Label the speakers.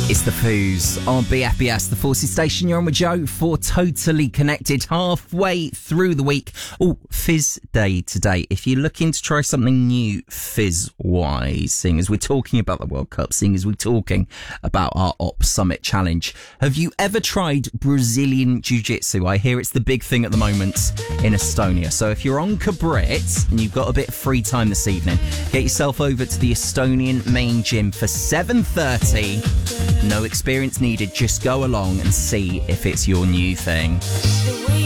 Speaker 1: It's the Foos on BFBS, the Forces Station. You're on with Joe for Totally Connected, halfway through the week. Oh, Fizz Day today. If you're looking to try something new Fizz-wise, seeing as we're talking about the World Cup, seeing as we're talking about our Ops Summit Challenge, have you ever tried Brazilian Jiu-Jitsu? I hear it's the big thing at the moment in Estonia. So if you're on Kabrit and you've got a bit of free time this evening, get yourself over to the Estonian main gym for 7:30. No experience needed, just go along and see if it's your new thing.